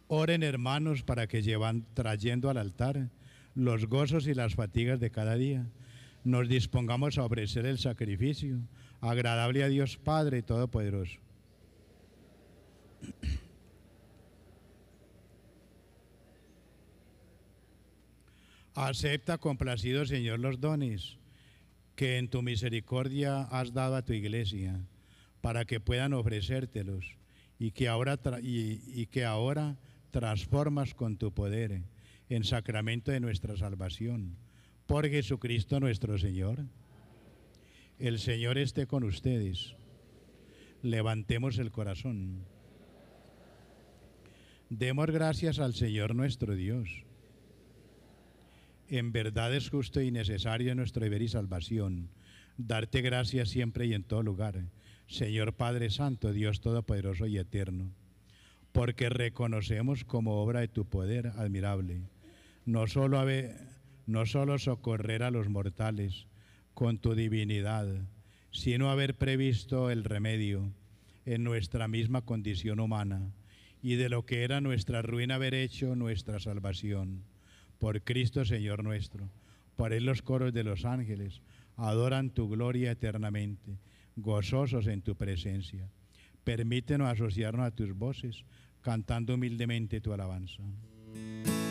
Oren, hermanos, para que trayendo al altar los gozos y las fatigas de cada día, nos dispongamos a ofrecer el sacrificio agradable a Dios Padre Todopoderoso. Acepta, complacido Señor, los dones que en tu misericordia has dado a tu iglesia, para que puedan ofrecértelos y que ahora transformas con tu poder en sacramento de nuestra salvación. Por Jesucristo nuestro Señor. El Señor esté con ustedes. Levantemos el corazón. Demos gracias al Señor nuestro Dios. En verdad es justo y necesario en nuestro deber y salvación darte gracias siempre y en todo lugar, Señor Padre Santo, Dios Todopoderoso y Eterno, porque reconocemos como obra de tu poder admirable, no solo socorrer a los mortales con tu divinidad, sino haber previsto el remedio en nuestra misma condición humana y de lo que era nuestra ruina haber hecho nuestra salvación. Por Cristo Señor nuestro, por Él los coros de los ángeles adoran tu gloria eternamente, gozosos en tu presencia. Permítenos asociarnos a tus voces, cantando humildemente tu alabanza.